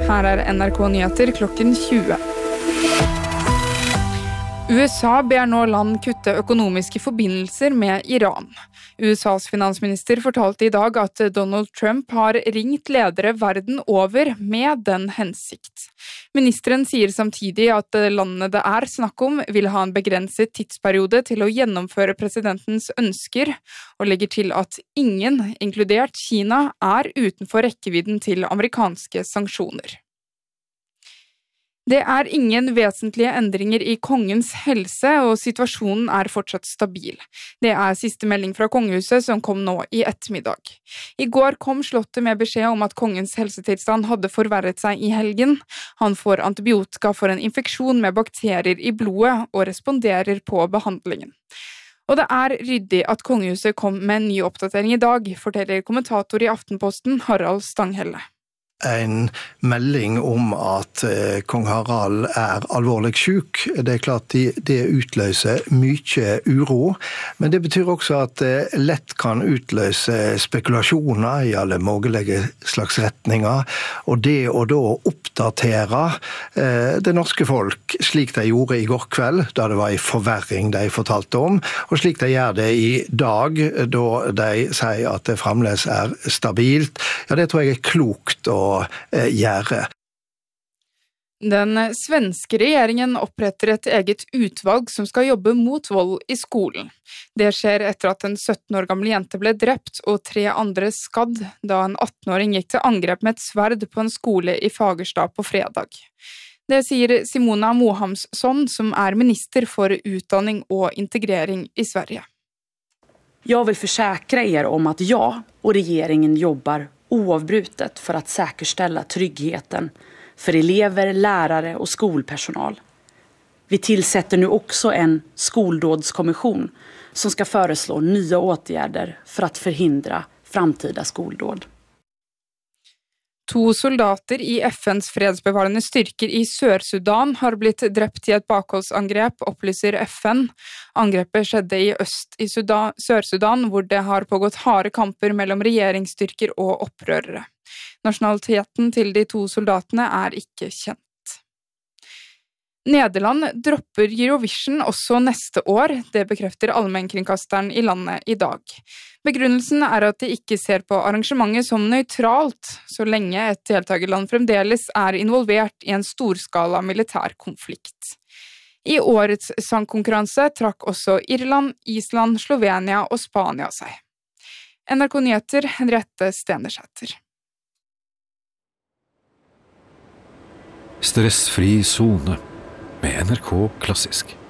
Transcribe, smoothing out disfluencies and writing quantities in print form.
Her NRK Nyheter klokken 20. USA ber nå land kutte økonomiske forbindelser med Iran. USAs finansminister fortalte i dag at Donald Trump har ringt ledere verden over med den hensikt. Ministeren sier samtidig at landene det snakk om vil ha en begrenset tidsperiode til å gjennomføre presidentens ønsker, og legger til at ingen, inkludert Kina, utenfor rekkevidden til amerikanske sanksjoner. Det ingen vesentlige endringer i kongens helse, og situasjonen fortsatt stabil. Det siste melding fra kongehuset som kom nå i ettermiddag. I går kom slottet med beskjed om at kongens helsetilstand hadde forverret seg i helgen. Han får antibiotika for en infeksjon med bakterier i blodet og responderer på behandlingen. Og det ryddig at kongehuset kom med en ny oppdatering i dag, forteller kommentator i Aftenposten Harald Stanghelle. En melding om at kong Harald alvorlig syk. Det klart det utløser mye uro, men det betyr også at det lett kan utløse spekulasjoner i alle mulige slags retninger, og det å da oppdatere det norske folk slik de gjorde i går kveld, da det var en forverring de fortalte om, og slik de gjør det i dag, da de sier at det fremdeles stabilt. Ja, det tror jeg klokt å gjøre. Den svenske regjeringen oppretter et eget utvalg som skal jobbe mot vold i skolen. Det skjer etter at en 17 år gammel jente ble drept og 3 andre skadd da en 18-åring gikk til angrep med et sverd på en skole i Fagerstad på fredag. Det sier Simona Mohamsson, som minister for utdanning og integrering i Sverige. Jag vill försäkra er om att jag och regeringen jobbar oavbrutet för att säkerställa tryggheten för elever, lärare och skolpersonal. Vi tillsätter nu också en skoldådskommission som ska föreslå nya åtgärder för att förhindra framtida skoldåd. 2 soldater i FNs fredsbevarende styrker i Sør-Sudan har blitt drept i et bakholdsangrep, opplyser FN. Angrepet skjedde i øst i Sør-Sudan, hvor det har pågått harde kamper mellom regjeringsstyrker og opprørere. Nasjonaliteten til de 2 soldatene ikke kjent. Nederland dropper Eurovision også neste år, det bekrefter allmennkringkasteren i landet i dag. Begrunnelsen at de ikke ser på arrangementet som nøytralt, så lenge et deltagerland fremdeles involvert i en storskala militær konflikt. I årets sangkonkurranse trakk også Irland, Island, Slovenia og Spania seg. NRK Nyheter, Henriette Stenersæter. Stressfri zone med NRK Klassisk.